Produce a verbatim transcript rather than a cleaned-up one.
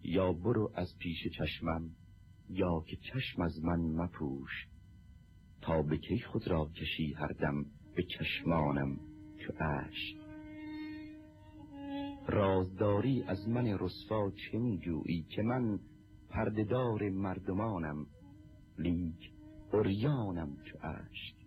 یا برو از پیش چشمم، یا که چشم از من مپوش. تا به کی خود را کشی هر دم به چشمانم چو اشک. رازداری از من رسوا چه می جویی که من پرده‌دار مردمانم، لیک عریانم چو اشک.